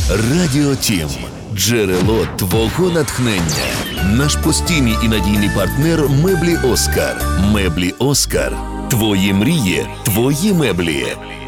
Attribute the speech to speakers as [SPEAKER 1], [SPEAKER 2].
[SPEAKER 1] Радіо Тім. Джерело твого натхнення. Наш постійний і надійний партнер «Меблі Оскар». «Меблі Оскар». Твої мрії, твої меблі.